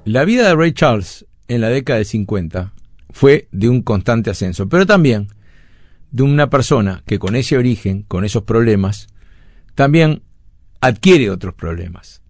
La vida de Ray Charles en la década de 50 fue de un constante ascenso, pero también de una persona que con ese origen, con esos problemas, también adquiere otros problemas.